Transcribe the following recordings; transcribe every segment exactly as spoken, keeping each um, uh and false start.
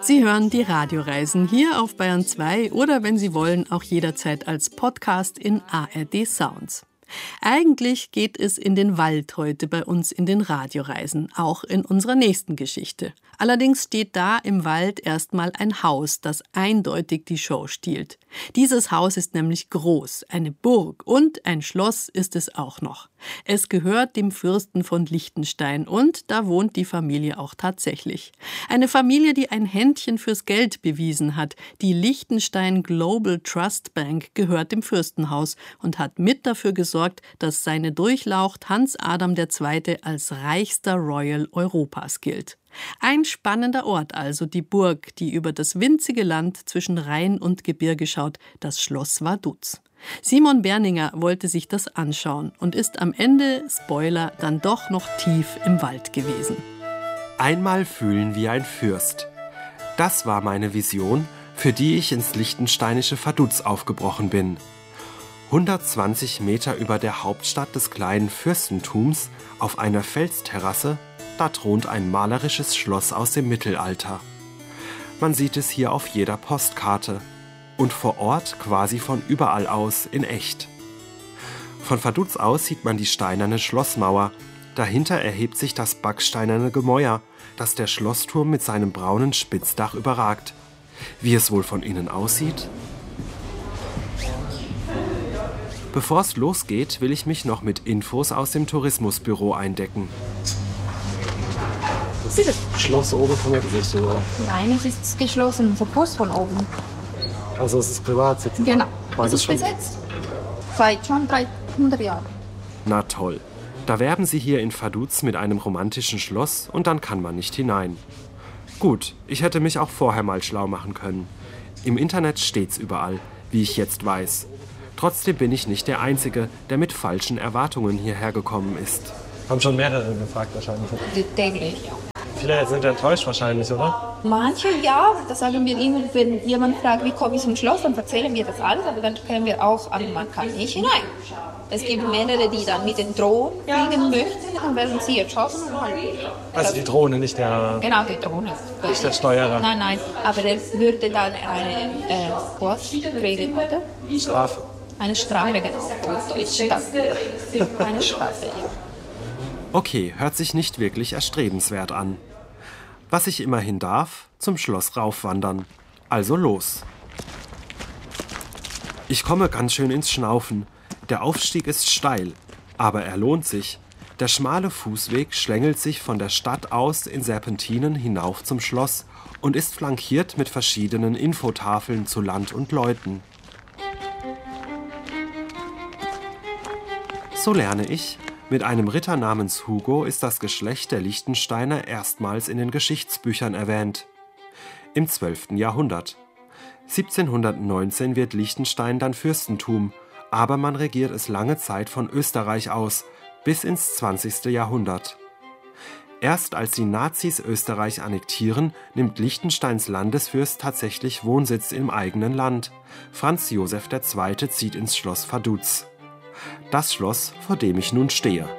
Sie hören die Radioreisen hier auf Bayern zwei oder wenn Sie wollen auch jederzeit als Podcast in A R D Sounds. Eigentlich geht es in den Wald heute bei uns in den Radioreisen, auch in unserer nächsten Geschichte. Allerdings steht da im Wald erstmal ein Haus, das eindeutig die Show stiehlt. Dieses Haus ist nämlich groß, eine Burg und ein Schloss ist es auch noch. Es gehört dem Fürsten von Liechtenstein und da wohnt die Familie auch tatsächlich. Eine Familie, die ein Händchen fürs Geld bewiesen hat. Die Liechtenstein Global Trust Bank gehört dem Fürstenhaus und hat mit dafür gesorgt, dass seine Durchlaucht Hans Adam der Zweite als reichster Royal Europas gilt. Ein spannender Ort also, die Burg, die über das winzige Land zwischen Rhein und Gebirge schaut, das Schloss Vaduz. Simon Berninger wollte sich das anschauen und ist am Ende, Spoiler, dann doch noch tief im Wald gewesen. Einmal fühlen wie ein Fürst. Das war meine Vision, für die ich ins liechtensteinische Vaduz aufgebrochen bin. hundertzwanzig Meter über der Hauptstadt des kleinen Fürstentums, auf einer Felsterrasse, da thront ein malerisches Schloss aus dem Mittelalter. Man sieht es hier auf jeder Postkarte und vor Ort quasi von überall aus in echt. Von Vaduz aus sieht man die steinerne Schlossmauer. Dahinter erhebt sich das backsteinerne Gemäuer, das der Schlossturm mit seinem braunen Spitzdach überragt. Wie es wohl von innen aussieht? Bevor es losgeht, will ich mich noch mit Infos aus dem Tourismusbüro eindecken. Das ist das Schloss oben von mir gesehen, oder? Nein, es ist geschlossen, verputzt von oben. Also es ist privat? Genau, Weiß es ist schon? besetzt. Seit schon dreihundert Jahren. Na toll. Da werben sie hier in Vaduz mit einem romantischen Schloss und dann kann man nicht hinein. Gut, ich hätte mich auch vorher mal schlau machen können. Im Internet steht's überall, wie ich jetzt weiß. Trotzdem bin ich nicht der Einzige, der mit falschen Erwartungen hierher gekommen ist. Haben schon mehrere gefragt wahrscheinlich. Täglich, ja. Viele sind enttäuscht wahrscheinlich, oder? Manche ja, das sagen wir ihnen, wenn jemand fragt, wie komme ich zum Schloss, dann erzählen wir das alles, aber dann können wir auch, aber man kann nicht hinein. Es gibt mehrere, die dann mit den Drohnen fliegen möchten, dann werden sie erschossen und halt. Also die Drohne, nicht der, Genau, die Drohne. nicht der Steuerer. Nein, nein, aber er würde dann eine äh, was kriegen, oder? Strafe. Eine Strafe, genau. Eine Strafe, ja. Okay, hört sich nicht wirklich erstrebenswert an. Was ich immerhin darf, zum Schloss raufwandern. Also los. Ich komme ganz schön ins Schnaufen. Der Aufstieg ist steil, aber er lohnt sich. Der schmale Fußweg schlängelt sich von der Stadt aus in Serpentinen hinauf zum Schloss und ist flankiert mit verschiedenen Infotafeln zu Land und Leuten. So lerne ich, mit einem Ritter namens Hugo ist das Geschlecht der Liechtensteiner erstmals in den Geschichtsbüchern erwähnt. Im zwölften Jahrhundert. siebzehnhundertneunzehn wird Liechtenstein dann Fürstentum, aber man regiert es lange Zeit von Österreich aus, bis ins zwanzigste Jahrhundert. Erst als die Nazis Österreich annektieren, nimmt Liechtensteins Landesfürst tatsächlich Wohnsitz im eigenen Land. Franz Josef der Zweite zieht ins Schloss Vaduz. Das Schloss, vor dem ich nun stehe.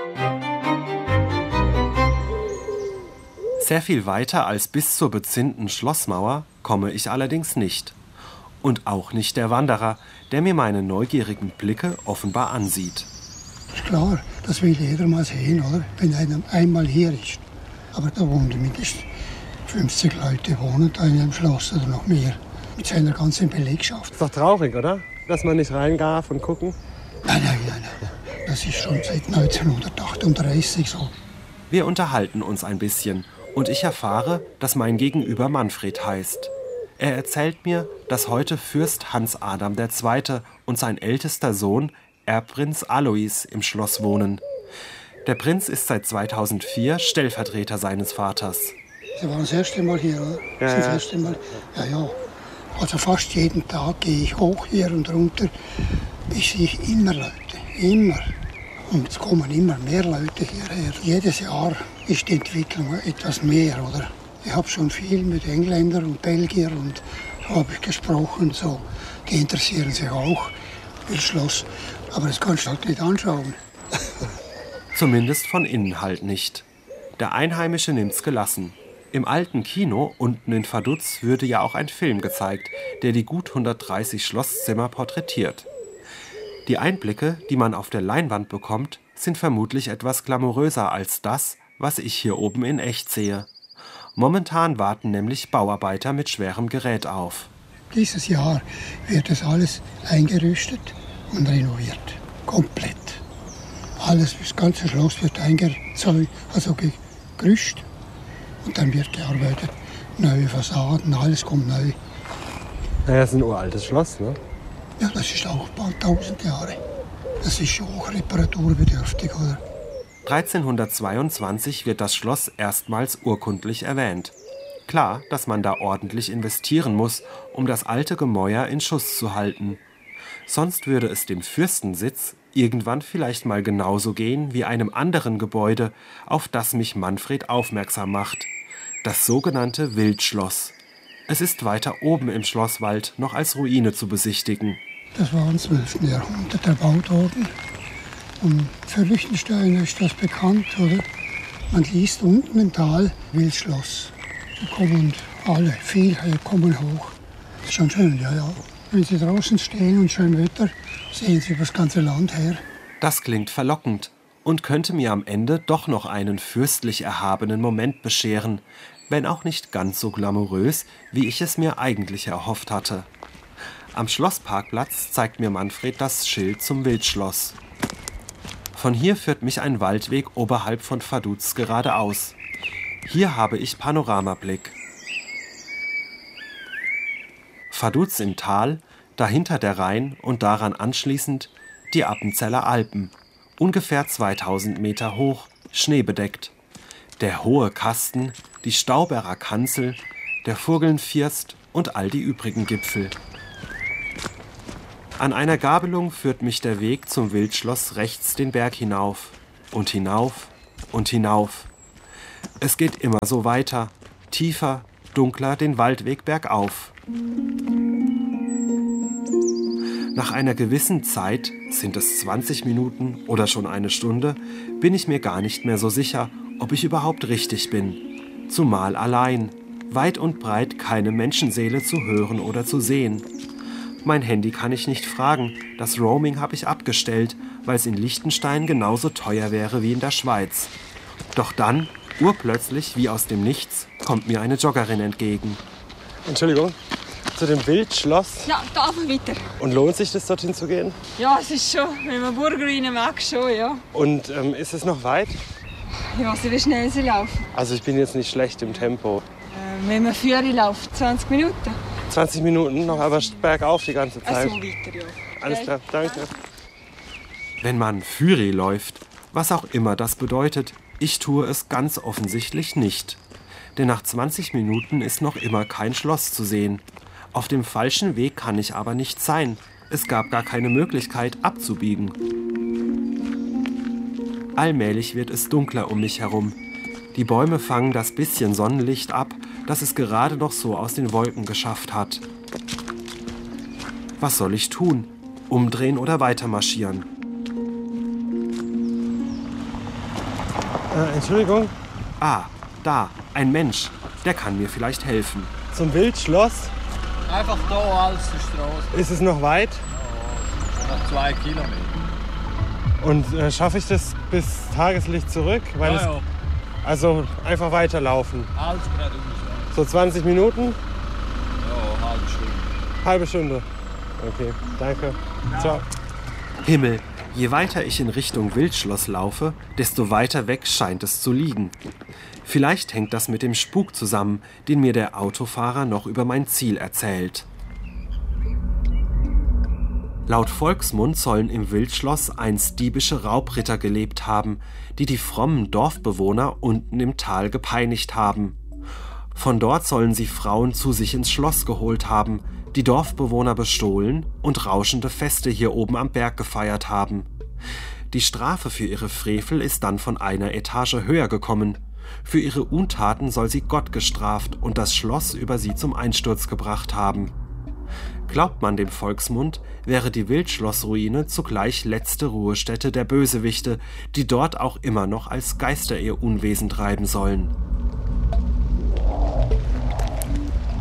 Sehr viel weiter als bis zur bezinnten Schlossmauer komme ich allerdings nicht. Und auch nicht der Wanderer, der mir meine neugierigen Blicke offenbar ansieht. Ist klar, das will jeder mal sehen, oder? Wenn einer einmal hier ist. Aber da wohnen mindestens fünfzig Leute wohnen da in einem Schloss oder noch mehr. Mit seiner ganzen Belegschaft. Ist doch traurig, oder? Dass man nicht rein darf und gucken. Nein, nein, nein, nein. Das ist schon seit neunzehnhundertachtunddreißig so. Wir unterhalten uns ein bisschen und ich erfahre, dass mein Gegenüber Manfred heißt. Er erzählt mir, dass heute Fürst Hans Adam der Zweite und sein ältester Sohn, Erbprinz Alois, im Schloss wohnen. Der Prinz ist seit zweitausendvier Stellvertreter seines Vaters. Sie waren das erste Mal hier, oder? Ja, Sie das ja. erste Mal? Ja, ja. Also fast jeden Tag gehe ich hoch hier und runter. Ich sehe immer Leute, immer. Und es kommen immer mehr Leute hierher. Jedes Jahr ist die Entwicklung etwas mehr, oder? Ich habe schon viel mit Engländern und Belgiern und so habe ich gesprochen. So. Die interessieren sich auch für das Schloss. Aber das kannst du halt nicht anschauen. Zumindest von innen halt nicht. Der Einheimische nimmt's gelassen. Im alten Kino unten in Vaduz würde ja auch ein Film gezeigt, der die gut hundertdreißig Schlosszimmer porträtiert. Die Einblicke, die man auf der Leinwand bekommt, sind vermutlich etwas glamouröser als das, was ich hier oben in echt sehe. Momentan warten nämlich Bauarbeiter mit schwerem Gerät auf. Dieses Jahr wird das alles eingerüstet und renoviert. Komplett. Alles, das ganze Schloss wird eingezäunt, also gegrüscht. Und dann wird gearbeitet. Neue Fassaden, alles kommt neu. Naja, das ist ein uraltes Schloss, ne? Ja, das ist auch bald tausend Jahre. Das ist schon auch reparaturbedürftig, oder? dreizehnhundertzweiundzwanzig wird das Schloss erstmals urkundlich erwähnt. Klar, dass man da ordentlich investieren muss, um das alte Gemäuer in Schuss zu halten. Sonst würde es dem Fürstensitz irgendwann vielleicht mal genauso gehen wie einem anderen Gebäude, auf das mich Manfred aufmerksam macht. Das sogenannte Wildschloss. Es ist weiter oben im Schlosswald noch als Ruine zu besichtigen. Das war im zwölften Jahrhundert erbaut worden. Und für Liechtenstein ist das bekannt, oder? Man liest unten im Tal Wildschloss. Da kommen alle, viele kommen hoch. Das ist schon schön, ja, ja. Wenn Sie draußen stehen und schön Wetter, sehen Sie über das ganze Land her. Das klingt verlockend und könnte mir am Ende doch noch einen fürstlich erhabenen Moment bescheren, wenn auch nicht ganz so glamourös, wie ich es mir eigentlich erhofft hatte. Am Schlossparkplatz zeigt mir Manfred das Schild zum Wildschloss. Von hier führt mich ein Waldweg oberhalb von Vaduz geradeaus. Hier habe ich Panoramablick. Vaduz im Tal, dahinter der Rhein und daran anschließend die Appenzeller Alpen, ungefähr zweitausend Meter hoch, schneebedeckt. Der hohe Kasten, die Stauberer Kanzel, der Furgelnfirst und all die übrigen Gipfel. An einer Gabelung führt mich der Weg zum Wildschloss rechts den Berg hinauf und hinauf und hinauf. Es geht immer so weiter, tiefer, dunkler den Waldweg bergauf. Nach einer gewissen Zeit, sind es zwanzig Minuten oder schon eine Stunde, bin ich mir gar nicht mehr so sicher, ob ich überhaupt richtig bin. Zumal allein, weit und breit keine Menschenseele zu hören oder zu sehen. Mein Handy kann ich nicht fragen, das Roaming habe ich abgestellt, weil es in Liechtenstein genauso teuer wäre wie in der Schweiz. Doch dann, urplötzlich, wie aus dem Nichts, kommt mir eine Joggerin entgegen. Entschuldigung, zu dem Wildschloss. Ja, da weiter. Und lohnt sich das, dorthin zu gehen? Ja, es ist schon, wenn man Burgerwein mag, schon, ja. Und ähm, ist es noch weit? Ich weiß nicht, wie schnell sie laufen. Also ich bin jetzt nicht schlecht im Tempo. Äh, wenn man Führer läuft, zwanzig Minuten. zwanzig Minuten noch, aber bergauf die ganze Zeit. Ach so, weiter, ja. Alles klar, danke. Wenn man Führer läuft, was auch immer das bedeutet, ich tue es ganz offensichtlich nicht. Denn nach zwanzig Minuten ist noch immer kein Schloss zu sehen. Auf dem falschen Weg kann ich aber nicht sein. Es gab gar keine Möglichkeit, abzubiegen. Allmählich wird es dunkler um mich herum. Die Bäume fangen das bisschen Sonnenlicht ab, das es gerade noch so aus den Wolken geschafft hat. Was soll ich tun? Umdrehen oder weitermarschieren? Äh, Entschuldigung, Ah, da, ein Mensch. Der kann mir vielleicht helfen. zum Wildschloss. Einfach da als die Straße. Ist es noch weit? Noch zwei Kilometer. Und äh, schaffe ich das bis Tageslicht zurück? Weil Ja, es, ja. Also einfach weiterlaufen. Alles geradeaus. Ja. So zwanzig Minuten? Ja, halbe Stunde. Halbe Stunde. Okay, danke. Ciao. Himmel, je weiter ich in Richtung Wildschloss laufe, desto weiter weg scheint es zu liegen. Vielleicht hängt das mit dem Spuk zusammen, den mir der Autofahrer noch über mein Ziel erzählt. Laut Volksmund sollen im Wildschloss einst diebische Raubritter gelebt haben, die die frommen Dorfbewohner unten im Tal gepeinigt haben. Von dort sollen sie Frauen zu sich ins Schloss geholt haben, die Dorfbewohner bestohlen und rauschende Feste hier oben am Berg gefeiert haben. Die Strafe für ihre Frevel ist dann von einer Etage höher gekommen. Für ihre Untaten soll sie Gott gestraft und das Schloss über sie zum Einsturz gebracht haben. Glaubt man dem Volksmund, wäre die Wildschlossruine zugleich letzte Ruhestätte der Bösewichte, die dort auch immer noch als Geister ihr Unwesen treiben sollen.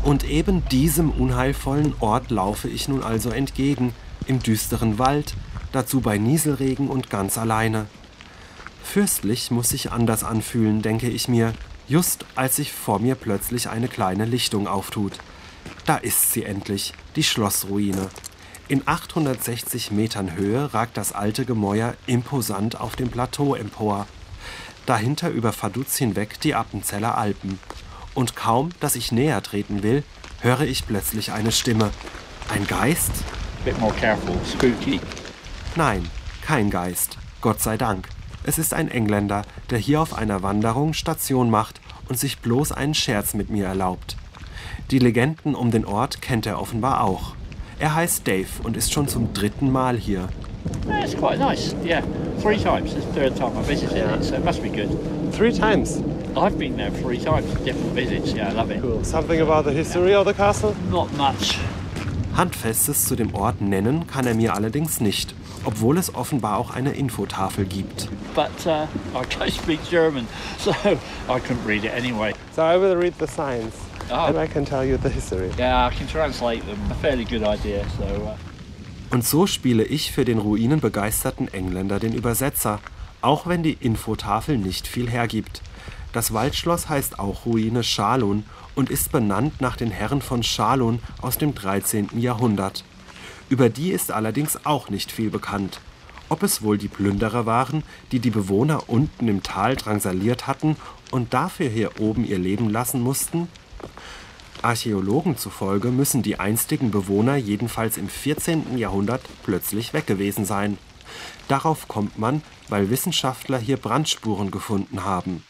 Und eben diesem unheilvollen Ort laufe ich nun also entgegen, im düsteren Wald, dazu bei Nieselregen und ganz alleine. Fürstlich muss sich anders anfühlen, denke ich mir, just als sich vor mir plötzlich eine kleine Lichtung auftut. Da ist sie endlich, die Schlossruine. In achthundertsechzig Metern Höhe ragt das alte Gemäuer imposant auf dem Plateau empor. Dahinter über Vaduz hinweg die Appenzeller Alpen. Und kaum, dass ich näher treten will, höre ich plötzlich eine Stimme. Ein Geist? Bit more careful, spooky. Nein, kein Geist. Gott sei Dank. Es ist ein Engländer, der hier auf einer Wanderung Station macht und sich bloß einen Scherz mit mir erlaubt. Die Legenden um den Ort kennt er offenbar auch. Er heißt Dave und ist schon zum dritten Mal hier. It's quite nice, yeah. Three times. It's the third time I visited it, so it must be good. Three times. I've been there three times, different visits. Yeah, I love it. Cool. Something about the history of the castle? Not much. Handfestes zu dem Ort nennen kann er mir allerdings nicht, obwohl es offenbar auch eine Infotafel gibt. But uh, I can't speak German, so I couldn't read it anyway. So I will read the signs Oh. and I can tell you the history. Yeah, I can translate them. A fairly good idea, so... Uh... Und so spiele ich für den ruinenbegeisterten Engländer den Übersetzer, auch wenn die Infotafel nicht viel hergibt. Das Waldschloss heißt auch Ruine Schalun und ist benannt nach den Herren von Schalun aus dem dreizehnten Jahrhundert. Über die ist allerdings auch nicht viel bekannt. Ob es wohl die Plünderer waren, die die Bewohner unten im Tal drangsaliert hatten und dafür hier oben ihr Leben lassen mussten? Archäologen zufolge müssen die einstigen Bewohner jedenfalls im vierzehnten Jahrhundert plötzlich weg gewesen sein. Darauf kommt man, weil Wissenschaftler hier Brandspuren gefunden haben.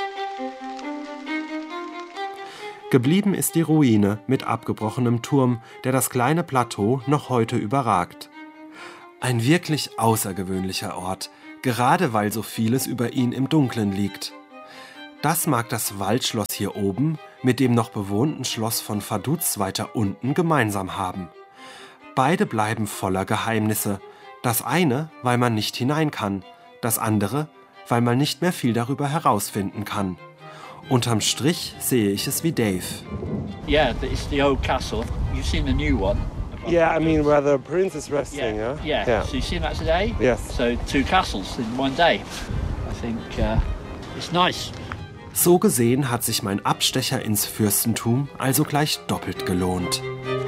Geblieben ist die Ruine mit abgebrochenem Turm, der das kleine Plateau noch heute überragt. Ein wirklich außergewöhnlicher Ort, gerade weil so vieles über ihn im Dunkeln liegt. Das mag das Waldschloss hier oben mit dem noch bewohnten Schloss von Vaduz weiter unten gemeinsam haben. Beide bleiben voller Geheimnisse. Das eine, weil man nicht hinein kann, das andere, weil man nicht mehr viel darüber herausfinden kann. Unterm Strich sehe ich es wie Dave. Yeah, it's the old castle. You've seen the new one? Yeah, I mean where the prince is resting, Yeah, huh? yeah. Yeah. So you've seen that today? Yes. So two castles in one day. I think uh, it's nice. So gesehen hat sich mein Abstecher ins Fürstentum also gleich doppelt gelohnt.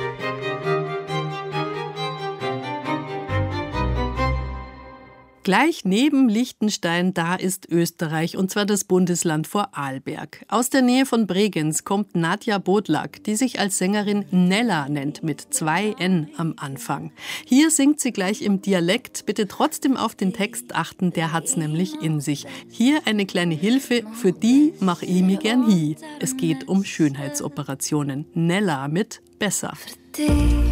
Gleich neben Liechtenstein, da ist Österreich, und zwar das Bundesland Vorarlberg. Aus der Nähe von Bregenz kommt Nadja Bodlak, die sich als Sängerin Nella nennt, mit zwei N am Anfang. Hier singt sie gleich im Dialekt. Bitte trotzdem auf den Text achten, der hat's nämlich in sich. Hier eine kleine Hilfe, für die mach ich mich gern hi. Es geht um Schönheitsoperationen. Nella mit Besser. Für dich